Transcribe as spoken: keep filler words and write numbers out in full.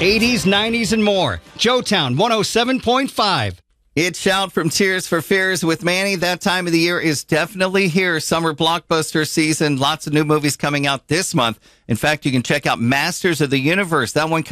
eighties, nineties, and more. Joetown one oh seven point five. It's Shout from Tears for Fears with Manny. That time of the year is definitely here. Summer blockbuster season. Lots of new movies coming out this month. In fact, you can check out Masters of the Universe. That one